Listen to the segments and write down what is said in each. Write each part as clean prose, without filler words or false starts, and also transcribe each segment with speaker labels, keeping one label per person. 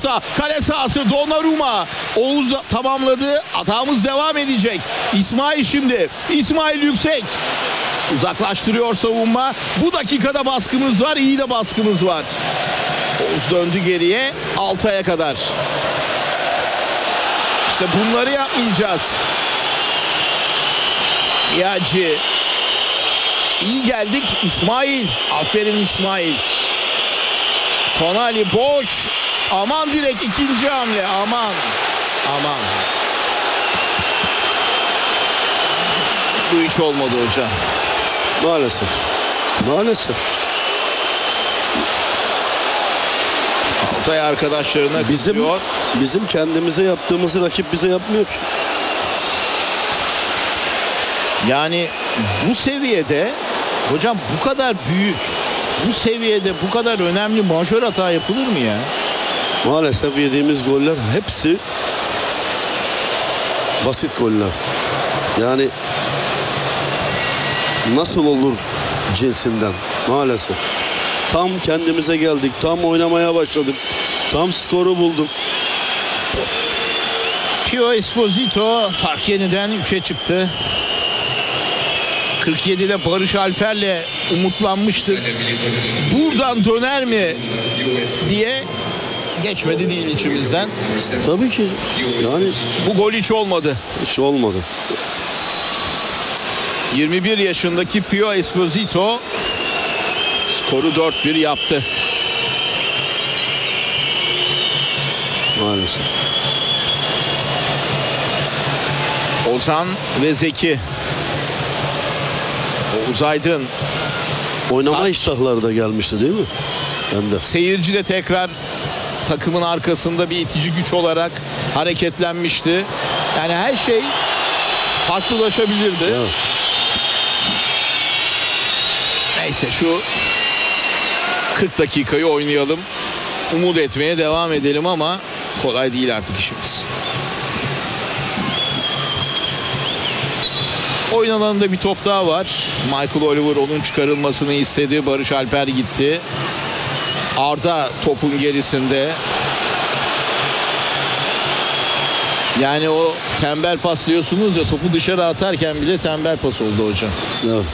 Speaker 1: orta. Kale sahası Donnarumma. Oğuz da tamamladı. Hatamız devam edecek. İsmail şimdi. İsmail yüksek. Uzaklaştırıyor savunma. Bu dakikada baskımız var. İyi de baskımız var. Oğuz döndü geriye. Altay'a kadar. İşte bunları yapmayacağız. Yacı. İyi geldik. İsmail. Aferin İsmail. Tonali boş. Aman direkt ikinci hamle. Aman. Aman. Bu hiç olmadı hocam.
Speaker 2: Maalesef. Maalesef.
Speaker 1: Altay arkadaşlarına kızıyor.
Speaker 2: Bizim kendimize yaptığımızı rakip bize yapmıyor ki.
Speaker 1: Yani bu seviyede hocam bu kadar büyük, bu seviyede bu kadar önemli majör hata yapılır mı ya?
Speaker 2: Maalesef yediğimiz goller hepsi basit goller. Yani nasıl olur cinsinden maalesef. Tam kendimize geldik, tam oynamaya başladık, tam skoru bulduk.
Speaker 1: Pio Esposito fark yeniden 3'e çıktı. 47'de Barış Alper'le umutlanmıştık. Buradan döner mi diye geçmedi değil içimizden.
Speaker 2: Tabii ki. Yani
Speaker 1: Bu gol hiç olmadı.
Speaker 2: hiç olmadı.
Speaker 1: 21 yaşındaki Pio Esposito skoru 4-1 yaptı.
Speaker 2: Maalesef.
Speaker 1: Ozan ve Zeki. Oğuz Aydın.
Speaker 2: Oynama iştahları da gelmişti değil mi? Ben de.
Speaker 1: Seyirci de tekrar takımın arkasında bir itici güç olarak hareketlenmişti. Yani her şey farklılaşabilirdi.
Speaker 2: Evet.
Speaker 1: Neyse şu 40 dakikayı oynayalım. Umut etmeye devam edelim ama kolay değil artık işimiz. Oyun alanında bir top daha var. Michael Oliver onun çıkarılmasını istedi. Barış Alper gitti. Arda topun gerisinde. Yani o tembel pas diyorsunuz ya, topu dışarı atarken bile tembel pas oldu hocam.
Speaker 2: Evet.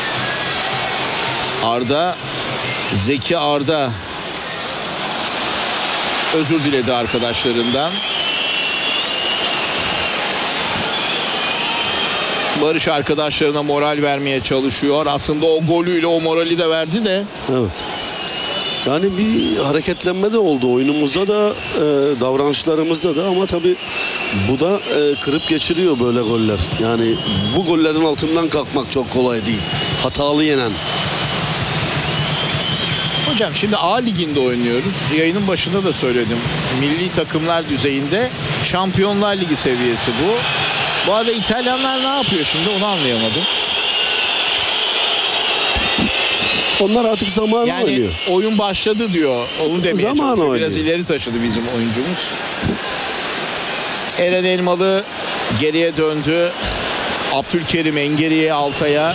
Speaker 1: Arda, Zeki Arda özür diledi arkadaşlarından. Barış arkadaşlarına moral vermeye çalışıyor. Aslında o golüyle o morali de verdi de.
Speaker 2: Evet. Yani bir hareketlenme de oldu oyunumuzda da, davranışlarımızda da, ama tabii bu da kırıp geçiriyor böyle goller. Yani bu gollerin altından kalkmak çok kolay değil. Hatalı yenen.
Speaker 1: Hocam şimdi A liginde oynuyoruz. Yayının başında da söyledim. Milli takımlar düzeyinde Şampiyonlar Ligi seviyesi bu. Bu arada İtalyanlar ne yapıyor şimdi onu anlayamadım.
Speaker 2: Onlar artık zamanı
Speaker 1: Yani
Speaker 2: oynuyor.
Speaker 1: oyun başladı diyor. Onu demeye
Speaker 2: Zamanı
Speaker 1: çalışıyor.
Speaker 2: oynuyor.
Speaker 1: Biraz ileri taşıdı bizim oyuncumuz. Eren Elmalı geriye döndü. Abdülkerim Engeri'ye, Altay'a.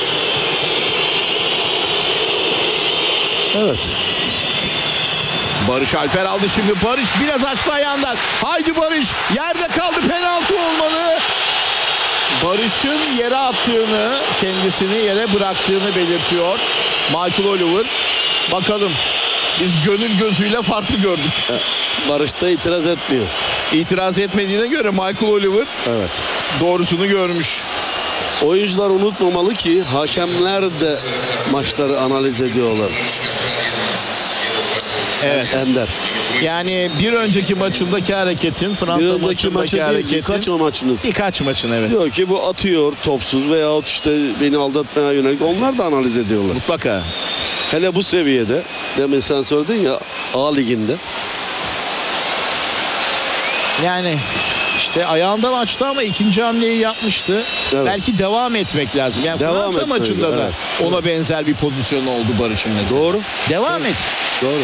Speaker 2: Evet.
Speaker 1: Barış Alper aldı şimdi. Barış biraz açtı ayağından. Haydi Barış. Yerde kaldı. Penaltı olmalı. Barış'ın yere attığını, kendisini yere bıraktığını belirtiyor Michael Oliver. Bakalım. Biz gönül gözüyle farklı gördük.
Speaker 2: Barış da itiraz etmiyor.
Speaker 1: İtiraz etmediğine göre Michael Oliver
Speaker 2: Evet.
Speaker 1: doğrusunu görmüş.
Speaker 2: Oyuncular unutmamalı ki hakemler de maçları analiz ediyorlar.
Speaker 1: Evet.
Speaker 2: Ender.
Speaker 1: Yani bir önceki maçındaki hareketin,
Speaker 2: Bir
Speaker 1: Fransa
Speaker 2: önceki
Speaker 1: maçındaki
Speaker 2: maçı değil,
Speaker 1: hareketin
Speaker 2: birkaç maçını.
Speaker 1: evet.
Speaker 2: Diyor ki bu atıyor topsuz veyahut işte beni aldatmaya yönelik, onlar da analiz ediyorlar.
Speaker 1: Mutlaka.
Speaker 2: Hele bu seviyede, demin sen söyledin ya, A liginde.
Speaker 1: Yani işte ayağından açtı ama ikinci hamleyi yapmıştı.
Speaker 2: Evet.
Speaker 1: Belki devam etmek lazım. Yani
Speaker 2: Devam
Speaker 1: Fransa
Speaker 2: etmek,
Speaker 1: maçında da
Speaker 2: evet.
Speaker 1: ona benzer bir pozisyon oldu Barış'ın mesela.
Speaker 2: Doğru.
Speaker 1: Devam et.
Speaker 2: Doğru.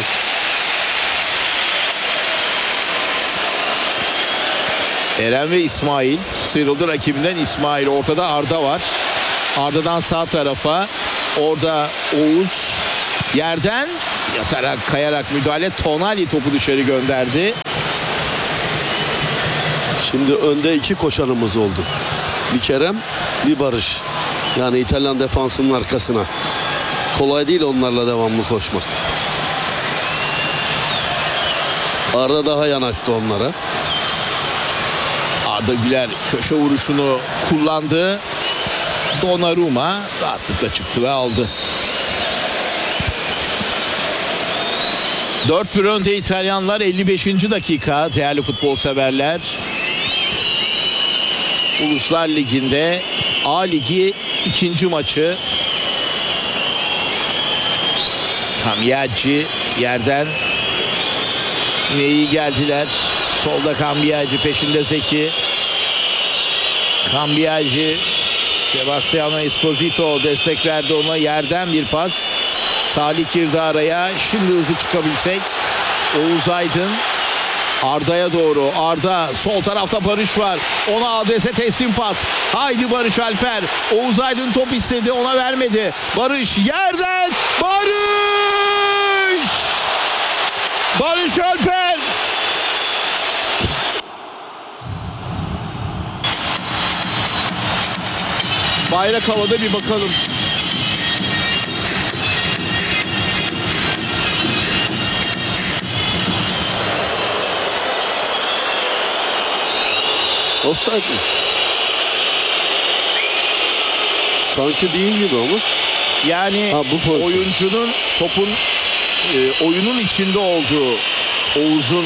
Speaker 1: Eren ve İsmail sıyrıldı rakibinden. İsmail ortada, Arda var. Arda'dan sağ tarafa. Orada Oğuz. Yerden yatarak kayarak müdahale. Tonali topu dışarı gönderdi.
Speaker 2: Şimdi önde 2 koşanımız oldu. Bir Kerem, bir Barış. Yani İtalyan defansının arkasına. Kolay değil onlarla devamlı koşmak. Arda daha yanaştı onlara.
Speaker 1: Arda Güler köşe vuruşunu kullandı. Donnarumma rahatlıkla çıktı ve aldı. 4-1 önde İtalyanlar. 55. dakika değerli futbol severler. Uluslar Ligi'nde A Ligi 2. maçı. Cambiaggi yerden yine iyi geldiler. Solda Cambiaggi, peşinde Zeki. Cambiaggi, Sebastiano Esposito destek verdi ona. Yerden bir pas. Salih girdi araya. Şimdi hızlı çıkabilsek. Oğuz Aydın Arda'ya doğru. Arda, sol tarafta Barış var. Ona adrese teslim pas. Haydi Barış Alper. Oğuz Aydın top istedi, ona vermedi. Barış yerden. Barış! Barış Alper! Bayrak havada, bir bakalım.
Speaker 2: Offside mi? Sanki değil gibi ama.
Speaker 1: Yani
Speaker 2: Ha, bu pozisyon.
Speaker 1: oyuncunun topun oyunun içinde olduğu, Oğuz'un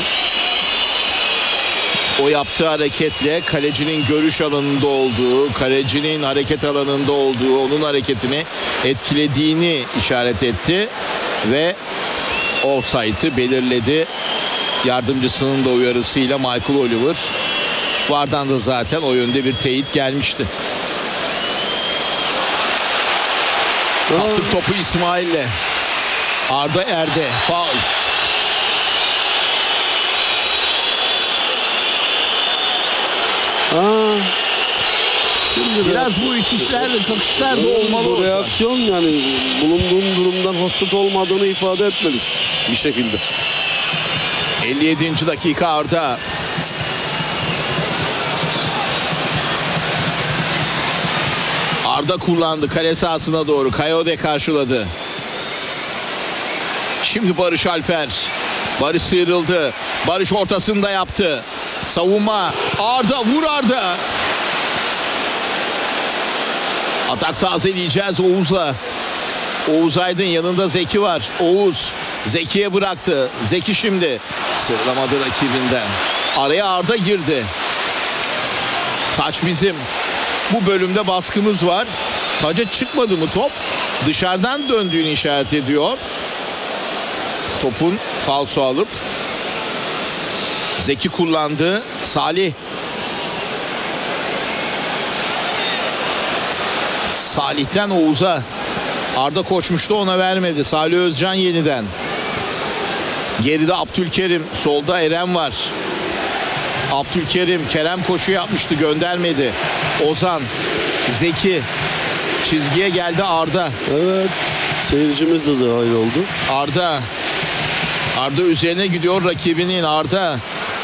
Speaker 1: o yaptığı hareketle kalecinin görüş alanında olduğu, kalecinin hareket alanında olduğu, onun hareketini etkilediğini işaret etti ve offside'ı belirledi. Yardımcısının da uyarısıyla Michael Oliver. VAR'dan da zaten o yönde bir teyit gelmişti. Kaptık topu İsmail'le. Arda Erde. Faul.
Speaker 2: Şimdi
Speaker 1: Biraz bu itişler ve kakışlar da olmalı.
Speaker 2: Bu
Speaker 1: orada.
Speaker 2: reaksiyon, yani bulunduğun durumdan hoşnut olmadığını ifade etmelisin bir şekilde.
Speaker 1: 57. dakika Arda. Arda kullandı kale sahasına doğru. Kayode karşıladı. Şimdi Barış Alper. Barış sıyrıldı. Barış ortasında yaptı. Savunma. Arda, vur Arda. Atak tazeleyeceğiz Oğuz'la. Oğuz Aydın, yanında Zeki var. Oğuz Zeki'ye bıraktı. Zeki şimdi sırlamadı rakibinden. Araya Arda girdi. Taç bizim. Bu bölümde baskımız var. Taca çıkmadı mı top? Dışarıdan döndüğünü işaret ediyor. Topun falso alıp Zeki kullandı. Salih. Salih'ten Oğuz'a. Arda koşmuştu, ona vermedi. Salih Özcan yeniden. Geride Abdülkerim. Solda Eren var. Abdülkerim. Kerem koşu yapmıştı, göndermedi. Ozan. Zeki. Çizgiye geldi Arda.
Speaker 2: Evet. Seyircimiz de dahil oldu.
Speaker 1: Arda. Arda üzerine gidiyor rakibinin. Arda.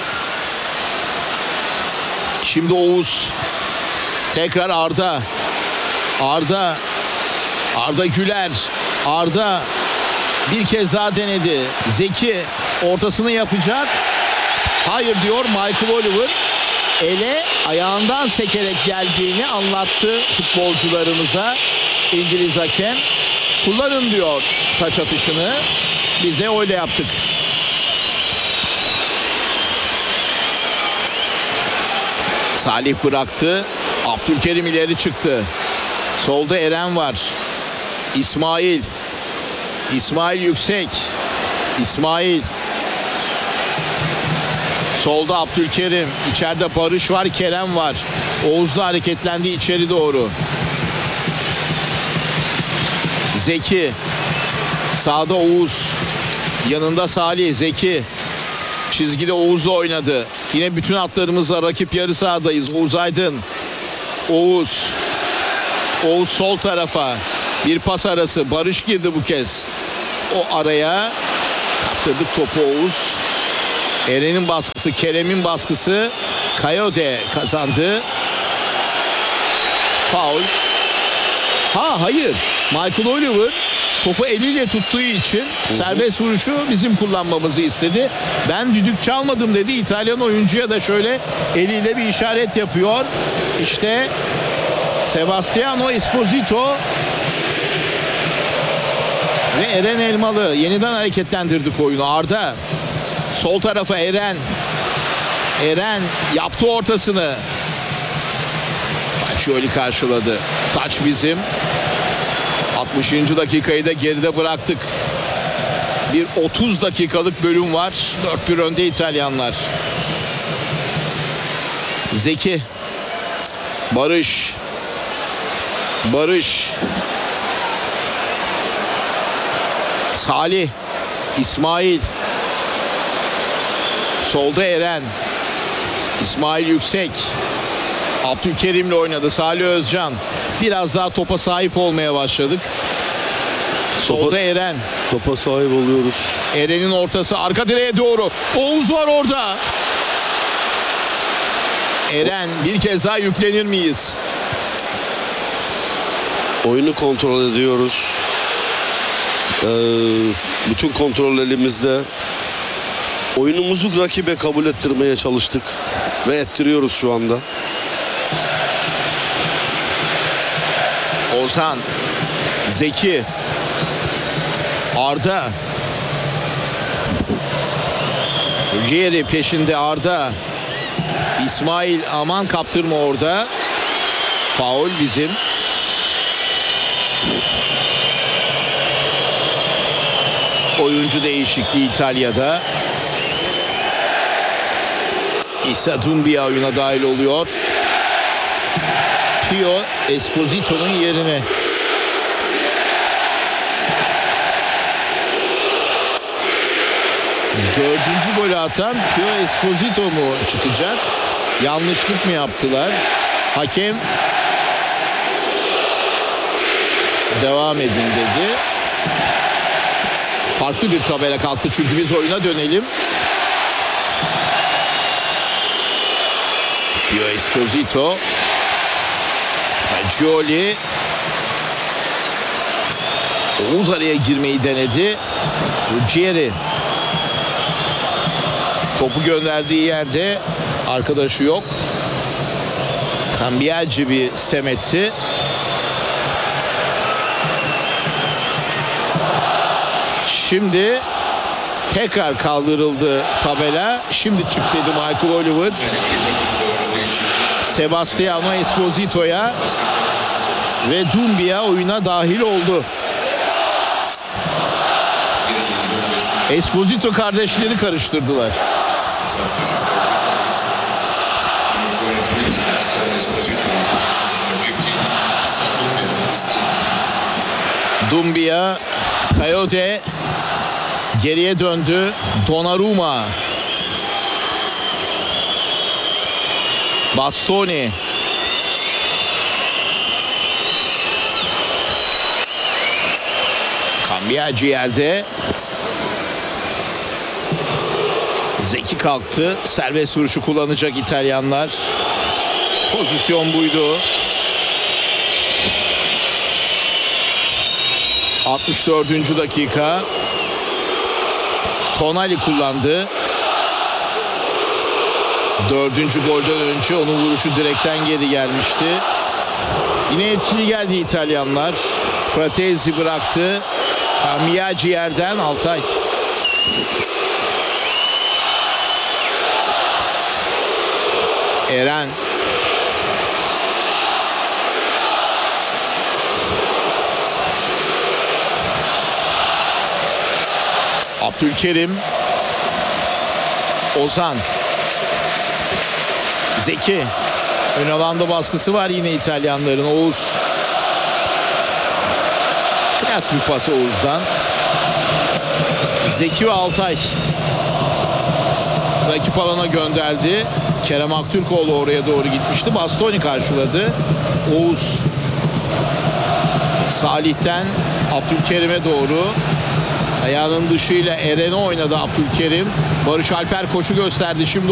Speaker 1: Şimdi Oğuz. Tekrar Arda. Arda. Arda Güler. Arda bir kez daha denedi. Zeki ortasını yapacak. Hayır diyor Michael Oliver. Ele ayağından sekerek geldiğini anlattı futbolcularımıza İngiliz hakem. Kullanın diyor taç atışını. Biz de öyle yaptık. Salih bıraktı. Abdülkerim ileri çıktı. Solda Eren var. İsmail. İsmail yüksek. İsmail. Solda Abdülkerim. İçeride Barış var, Kerem var. Oğuz'la hareketlendi içeri doğru. Zeki. Sağda Oğuz. Yanında Salih. Zeki. Çizgide Oğuz'la oynadı. Yine bütün hatlarımızla rakip yarı sahadayız. Oğuz Aydın. Oğuz. Oğuz sol tarafa. Bir pas arası. Barış girdi bu kez. o araya. Kaptırdık topu Oğuz. Eren'in baskısı, Kerem'in baskısı. Coyote kazandı. Faul. Hayır. Michael Oliver topu eliyle tuttuğu için serbest vuruşu bizim kullanmamızı istedi. Ben düdük çalmadım dedi. İtalyan oyuncuya da şöyle eliyle bir işaret yapıyor. İşte Sebastiano Esposito ve Eren Elmalı yeniden hareketlendirdik oyunu. Arda sol tarafa, Eren yaptı ortasını. Pacioli karşıladı. Taç bizim. 60. dakikayı da geride bıraktık. Bir 30 dakikalık bölüm var. 4-1 önde İtalyanlar. Zeki. Barış. Salih. İsmail. Solda Eren. İsmail Yüksek. Abdülkerim'le oynadı. Salih Özcan. Biraz daha topa sahip olmaya başladık. Solda Eren.
Speaker 2: Topa sahip oluyoruz.
Speaker 1: Eren'in ortası arka direğe doğru. Oğuz var orada. Eren bir kez daha yüklenir miyiz?
Speaker 2: Oyunu kontrol ediyoruz. Bütün kontrol elimizde. Oyunumuzu rakibe kabul ettirmeye çalıştık. Ve ettiriyoruz şu anda.
Speaker 1: Ozan. Zeki. Arda. Ruggieri peşinde Arda. İsmail aman kaptırma orada. Faul bizim. Oyuncu değişikliği İtalya'da. İsa Dumbia oyuna dahil oluyor. Pio Esposito'nun yerine. Dördüncü golü atan Pio Esposito mu çıkacak? Yanlışlık mı yaptılar? Hakem devam edin dedi. Farklı bir tabela kalktı çünkü biz oyuna dönelim. Pio Esposito. Pacioli. Oğuz araya girmeyi denedi. Ruggieri. Topu gönderdiği yerde arkadaşı yok. Cambiaggi bir sitem etti. Şimdi tekrar kaldırıldı tabela. Şimdi çık dedi Michael Oliver. Sebastiano Esposito'ya ve Dumbia oyuna dahil oldu. Esposito kardeşleri karıştırdılar. Dumbia, Coyote geriye döndü. Donnarumma. Bastoni. Cambiaggi yerde. Zeki kalktı. Serbest vuruşu kullanacak İtalyanlar. Pozisyon buydu. 64. dakika. Tonali kullandı. 4. golden önce onun vuruşu direkten geri gelmişti. Yine etkili geldi İtalyanlar. Fratesi bıraktı. Cambiaggi yerden Altay. Eren. Abdülkerim. Ozan. Zeki. Ön alanda baskısı var yine İtalyanların. Oğuz. Klas bir pas Oğuz'dan. Zeki ve Altay. Rakip alana gönderdi. Kerem Aktürkoğlu oraya doğru gitmişti. Bastoni karşıladı. Oğuz. Salih'ten Abdülkerim'e doğru. Ayağının dışıyla Eren'i oynadı Abdülkerim. Barış Alper koşu gösterdi. Şimdi